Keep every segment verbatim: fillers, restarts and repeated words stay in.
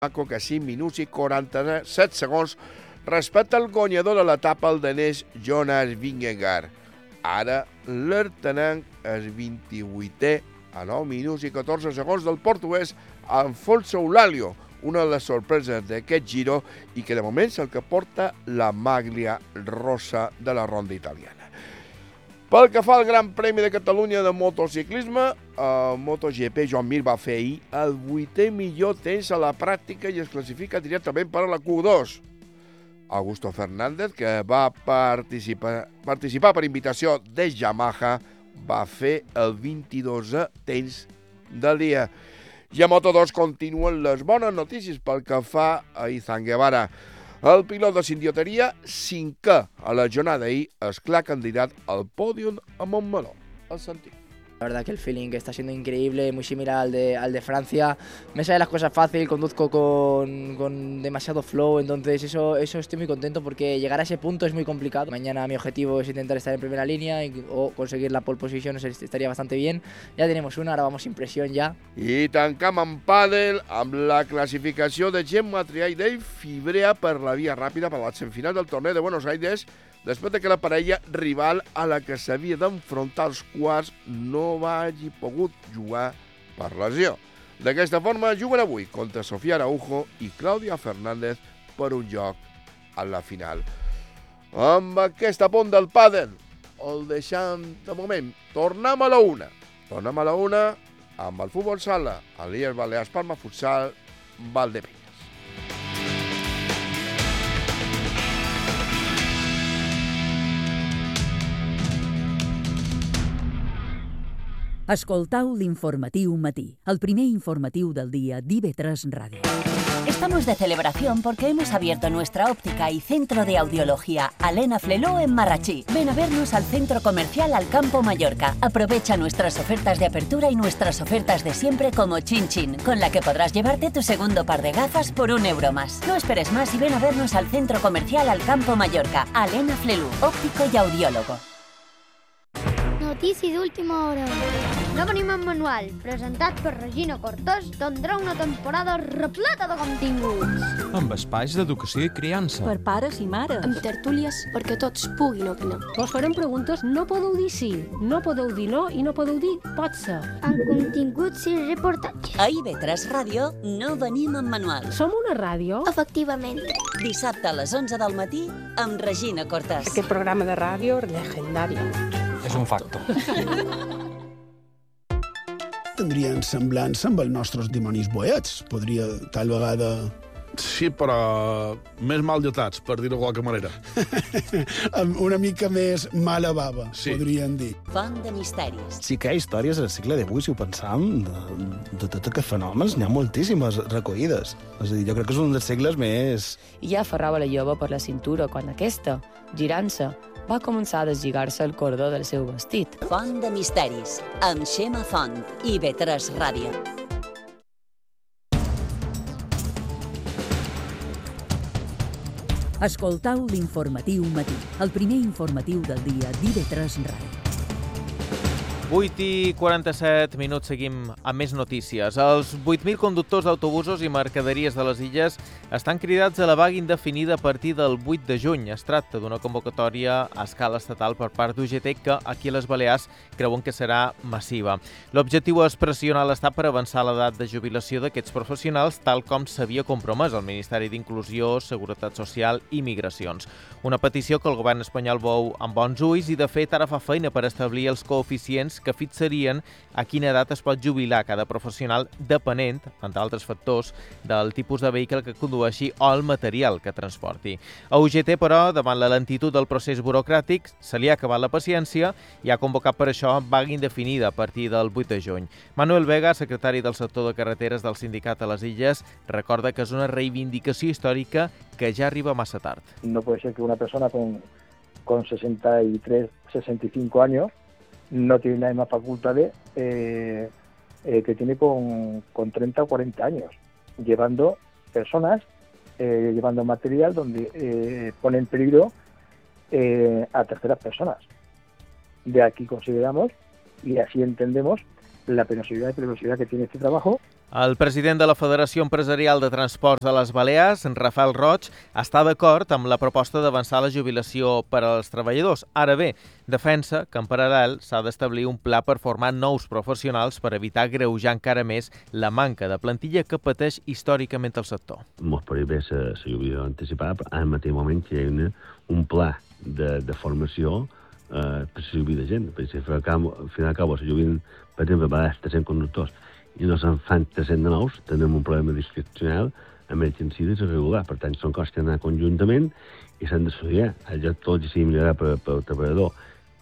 Monaco, que cinc minuts i quaranta-set segons respecte al guanyador de l'etapa, el danès Jonas Vingegaard. Ara l'Artenang és vint-i-vuitè a nou minuts i catorze segons del portuguès Alfonso Eulàlio, una de les sorpreses d'aquest Giro i que de moment és el que porta la maglia rosa de la ronda italiana. Pel que fa al Gran Premi de Catalunya de motociclisme, el MotoGP Joan Mir va fer ahir el vuitè millor temps a la pràctica i es classifica directament per a la Q dos. Augusto Fernández, que va participar, participar per invitació de Yamaha, va fer el vint-i-dosè temps del dia. I a Moto dos continuen les bones notícies pel que fa a Izan Guevara. El pilot de Sindioteria, cinquè a la jornada d'ahir, és clar candidat al pòdium a Montmeló. El sentim. La verdad que el feeling está siendo increíble, muy similar al de, al de Francia. Me sale las cosas fácil, conduzco con, con demasiado flow, entonces eso, eso estoy muy contento porque llegar a ese punto es muy complicado. Mañana mi objetivo es intentar estar en primera línea y, o conseguir la pole position, eso estaría bastante bien. Ya tenemos una, ahora vamos sin presión ya. I tancam en pàdel amb la classificació de Gemma Trià i Dave Fibrea per la via ràpida per la semifinal del torneig de Buenos Aires, després de que la parella rival a la que s'havia d'enfrontar als quarts no va hagi pogut jugar per lesió. D'aquesta forma, juguen avui contra Sofía Araujo i Clàudia Fernández per un joc a la final. Amb aquest apunt del pàdel, el deixem de moment. Tornem a la una. Tornem a la una amb el futbol sala, el Illes Balears Palma Futsal, Valdepeñas. Escoltau l'informatiu matí, el primer informatiu del dia d'I V tres Ràdio. Estamos de celebración porque hemos abierto nuestra óptica y centro de audiología Alena Fleló en Marrachí. Ven a vernos al centro comercial Alcampo Mallorca. Aprovecha nuestras ofertas de apertura y nuestras ofertas de siempre como Chin Chin, con la que podrás llevarte tu segundo par de gafas por un euro más. No esperes más y ven a vernos al centro comercial Alcampo Mallorca. Alena Flelú, óptico i audiólogo. Notícia d'última hora. No venim en manual, presentat per Regina Cortés, tindrà una temporada repleta de continguts. Amb espais d'educació i criança. Per pares i mares. Amb tertúlies perquè tots puguin opinar. Vos farem preguntes, no podeu dir sí, no podeu dir no i no podeu dir pot ser. Amb continguts i reportatges. A I V tres Ràdio no venim en manual. Som una ràdio? Efectivament. Dissabte a les onze del matí amb Regina Cortés. Aquest programa de ràdio legendari. És un facto. Tindrien semblança amb els nostres dimonis boets. Podria, tal vegada... Sí, però més mal dotats, per dir-ho de qualque manera. Amb una mica més mala bava, sí. Podrien dir. Font de misteris. Sí que hi ha històries al segle divuit, si ho pensam, de, de tots aquests fenòmens, n'hi ha moltíssimes recollides. És a dir, jo crec que és un dels segles més... I ja aferrava la jove per la cintura quan aquesta, girant-se, va començar a deslligar-se el cordó del seu vestit. Font de misteris, amb Xema Font, I V tres Ràdio. Escoltau l'informatiu matí, el primer informatiu del dia d'I V tres Ràdio. vuit i quaranta-set minuts, seguim amb més notícies. Els vuit mil conductors d'autobusos i mercaderies de les illes estan cridats a la vaga indefinida a partir del vuit de juny. Es tracta d'una convocatòria a escala estatal per part d'U G T que aquí a les Balears creuen que serà massiva. L'objectiu és pressionar l'Estat per avançar l'edat de jubilació d'aquests professionals, tal com s'havia compromès el Ministeri d'Inclusió, Seguretat Social i Migracions. Una petició que el govern espanyol veu amb bons ulls i, de fet, ara fa feina per establir els coeficients que fixarien a quina edat es pot jubilar cada professional depenent, entre altres factors, del tipus de vehicle que condueixi o el material que transporti. A U G T, però, davant la lentitud del procés burocràtic, se li ha acabat la paciència i ha convocat per això vaga indefinida a partir del vuit de juny. Manuel Vega, secretari del sector de carreteres del sindicat a les Illes, recorda que és una reivindicació històrica que ja arriba massa tard. No puede ser que una persona con, con sesenta y tres, sesenta y cinco años no tiene las mismas facultades eh, eh, que tiene con, con treinta o cuarenta años, llevando personas, eh, llevando material donde eh, pone en peligro eh, a terceras personas. De aquí consideramos, y así entendemos, la penosidad y peligrosidad que tiene este trabajo El president de la Federació Empresarial de Transports de les Balears, Rafael Roig, està d'acord amb la proposta d'avançar la jubilació per als treballadors. Ara bé, defensa que en paral·lel s'ha d'establir un pla per formar nous professionals per evitar greujar encara més la manca de plantilla que pateix històricament el sector. Ens podria bé la jubilació anticipada, però en mateix moment hi ha un pla de, de formació eh, per la jubilació de gent. Perquè si al final acaba se jubilen, per exemple, per tres-cents conductors, i no se'n fan tres-cents de nous, tenim un problema discrecional amb els incidents irregular. Per tant, són coses que han d'anar conjuntament i s'han d'estudiar. Allò tot sigui millorar per, per al treballador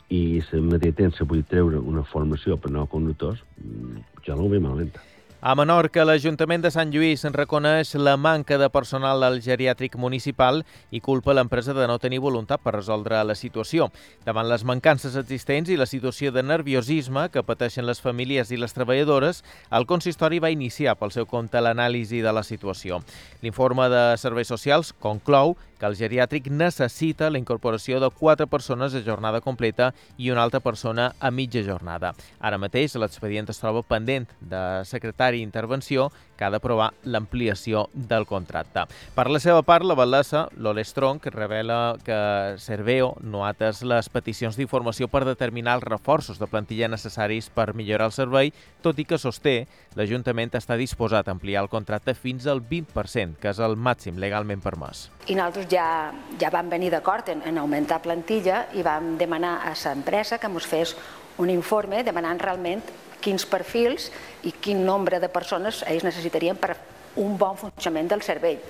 i al mateix temps se pugui treure una formació per nous conductors, jo no ho veig malament. A Menorca, l'Ajuntament de Sant Lluís reconeix la manca de personal al geriàtric municipal i culpa l'empresa de no tenir voluntat per resoldre la situació. Davant les mancances existents i la situació de nerviosisme que pateixen les famílies i les treballadores, el consistori va iniciar pel seu compte l'anàlisi de la situació. L'informe de Serveis Socials conclou que el geriàtric necessita la incorporació de quatre persones a jornada completa i una altra persona a mitja jornada. Ara mateix l'expedient es troba pendent de secretari d'intervenció que ha d'aprovar l'ampliació del contracte. Per la seva part, la batllessa Lola Strong revela que Serveo no ha atès les peticions d'informació per determinar els reforços de plantilla necessaris per millorar el servei, tot i que sosté l'Ajuntament està disposat a ampliar el contracte fins al vint per cent, que és el màxim legalment permès. I nosaltres ja, ja vam venir d'acord en, en augmentar plantilla i vam demanar a l'empresa que ens fes un informe demanant realment quins perfils i quin nombre de persones ells necessitarien per un bon funcionament del servei.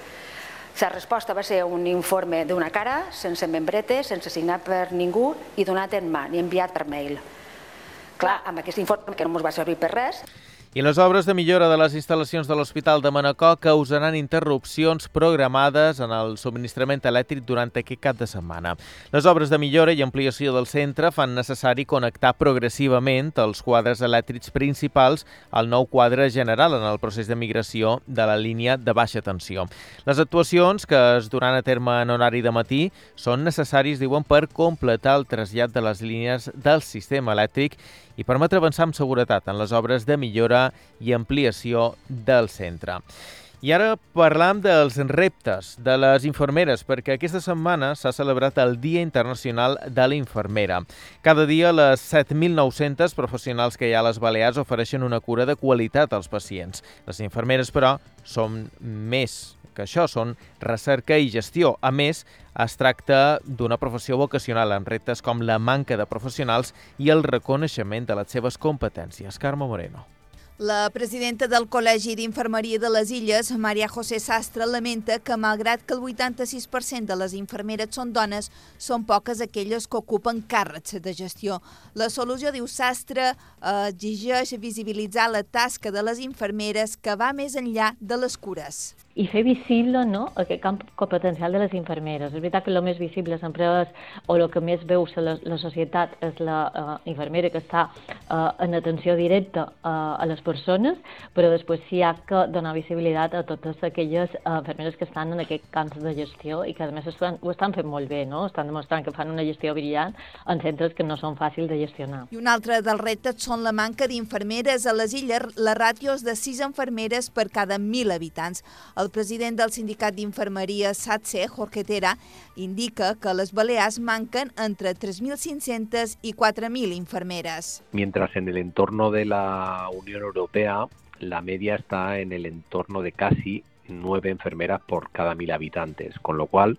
La resposta va ser un informe d'una cara, sense membrete, sense signar per ningú i donat en mà, ni enviat per mail. Clar, amb aquest informe que no ens va servir per res. I les obres de millora de les instal·lacions de l'Hospital de Manacor causaran interrupcions programades en el subministrament elèctric durant aquest cap de setmana. Les obres de millora i ampliació del centre fan necessari connectar progressivament els quadres elèctrics principals al nou quadre general en el procés de migració de la línia de baixa tensió. Les actuacions, que es duran a terme en horari de matí, són necessaris, diuen, per completar el trasllat de les línies del sistema elèctric i permetre avançar amb seguretat en les obres de millora i ampliació del centre. I ara parlam dels reptes de les infermeres, perquè aquesta setmana s'ha celebrat el Dia Internacional de la Infermera. Cada dia les set mil nou-cents professionals que hi ha a les Balears ofereixen una cura de qualitat als pacients. Les infermeres, però, són més que això, són recerca i gestió. A més, es tracta d'una professió vocacional amb reptes com la manca de professionals i el reconeixement de les seves competències. Carme Moreno. La presidenta del Col·legi d'Infermeria de les Illes, Maria José Sastre, lamenta que, malgrat que el vuitanta-sis per cent de les infermeres són dones, són poques aquelles que ocupen càrrecs de gestió. La solució, diu Sastre, exigeix visibilitzar la tasca de les infermeres que va més enllà de les cures. I fer visible, no, aquest camp competencial de les infermeres. És veritat que el més visible sempre és, o el que més veu la, la societat és la uh, infermera que està uh, en atenció directa uh, a les persones, però després sí ha que donar visibilitat a totes aquelles uh, infermeres que estan en aquest camp de gestió i que a més estan, ho estan fent molt bé, no? Estan demostrant que fan una gestió brillant en centres que no són fàcils de gestionar. I un altre dels reptes són la manca d'infermeres. A les Illes, la ràtio és de sis infermeres per cada mil habitants. El president del sindicat d'infermeria SATSE, Jorge Tera, indica que a les Balears manquen entre tres mil cinc-centes y cuatro mil enfermeras. Mientras en el entorno de la Unión Europea la media está en el entorno de casi nueve enfermeras por cada mil habitantes, con lo cual,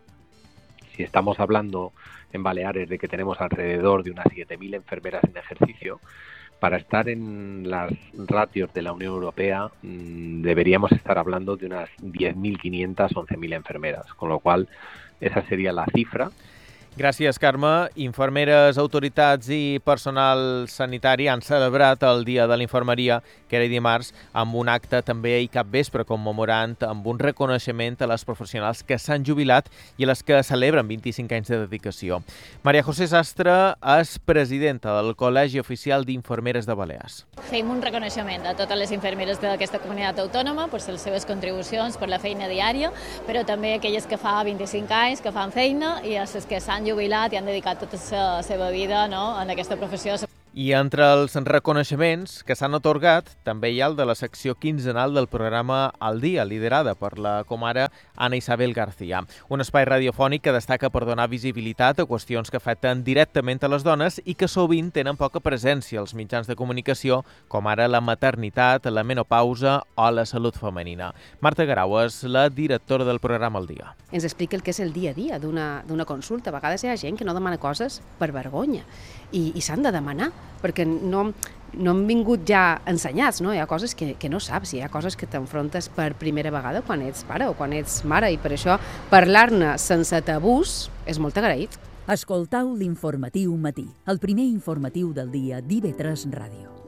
si estamos hablando en Baleares de que tenemos alrededor de unas siete mil enfermeras en ejercicio, para estar en las ratios de la Unión Europea mmm, deberíamos estar hablando de unas diez mil quinientas, once mil enfermeras, con lo cual esa sería la cifra. Gràcies, Carme. Infermeres, autoritats i personal sanitari han celebrat el Dia de la Infermeria, que era dimarts, amb un acte també ahir capvespre commemorant amb un reconeixement a les professionals que s'han jubilat i a les que celebren vint-i-cinc anys de dedicació. Maria José Sastre és presidenta del Col·legi Oficial d'Infermeres de Balears. Fem un reconeixement a totes les infermeres d'aquesta comunitat autònoma per les seves contribucions, per la feina diària, però també aquelles que fa vint-i-cinc anys que fan feina i a les que s'han jubilat i han dedicat tota la seva vida, no, en aquesta professió. I entre els reconeixements que s'han atorgat també hi ha el de la secció quinzenal del programa Al Dia, liderada per la comare Ana Isabel García. Un espai radiofònic que destaca per donar visibilitat a qüestions que afecten directament a les dones i que sovint tenen poca presència als mitjans de comunicació, com ara la maternitat, la menopausa o la salut femenina. Marta Garau és la directora del programa Al Dia. Ens explica el que és el dia a dia d'una consulta. A vegades hi ha gent que no demana coses per vergonya i, i s'han de demanar, perquè no, no han vingut ja ensenyats, no? Hi ha coses que, que no saps, hi ha coses que t'enfrontes per primera vegada quan ets pare o quan ets mare, i per això parlar-ne sense tabús és molt agraït. Escoltau l'Informatiu Matí, el primer informatiu del dia d'I V tres Ràdio.